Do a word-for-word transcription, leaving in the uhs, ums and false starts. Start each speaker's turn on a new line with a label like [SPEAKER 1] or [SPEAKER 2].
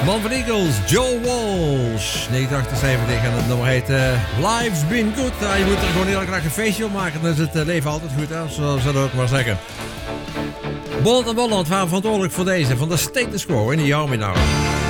[SPEAKER 1] Man van Eagles, Joe Walsh, negentien achtenzeventig en het nummer heet uh, Life's Been Good. Uh, je moet er gewoon heel graag een feestje op maken, dan is het uh, leven altijd goed, hè? Zo zou ik ook maar zeggen. Bolland en Bolland waren verantwoordelijk voor deze, van de Status Quo in de Army nou.